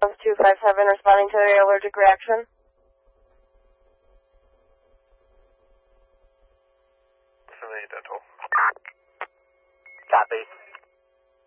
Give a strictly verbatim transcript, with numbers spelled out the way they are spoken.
two five seven responding to the allergic reaction. Cincinnati Dental.